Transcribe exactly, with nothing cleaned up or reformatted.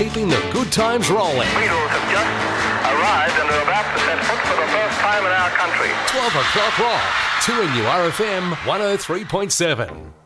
keeping the good times rolling. Beatles have just arrived and are about to set foot for the first time in our country. twelve o'clock rock, two N U R F M one oh three point seven.